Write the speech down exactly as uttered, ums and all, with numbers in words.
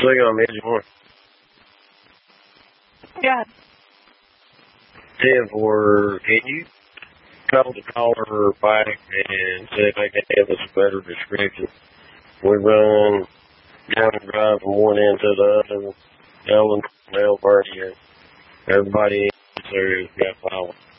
Say on me, more. Yeah. ten four, can you call the caller back and see if they can give us a better description? We run down and drive from one end to the other, Ellen, Mel, Bertie, everybody in this area has got power.